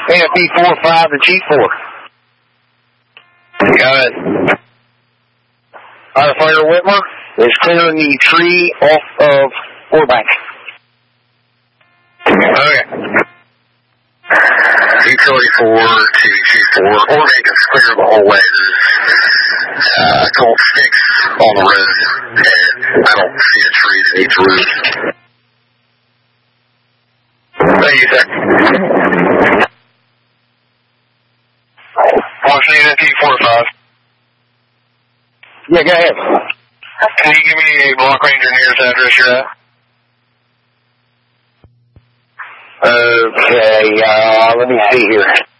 AFB-45 to G4. Got it. Firefighter Whitmer is clearing the tree off of Orbank. Okay. Utility 4 to G4. Orbank is clear the whole way. There's Colt 6 on the road, and I don't see a tree that needs roof. Thank you, sir. Washington AFB-45. Yeah, go ahead. Can you give me a block ranger nearest address you're at? Okay, let me see here.